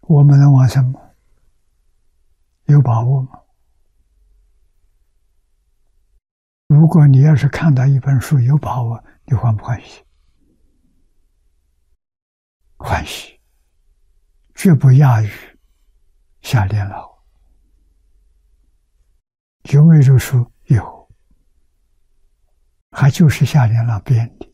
我们能往生吗？有把握吗？如果你要是看到一本书有把握，你欢不欢喜？欢喜，绝不亚于下联老。有没有这书？有，还就是下联老编的。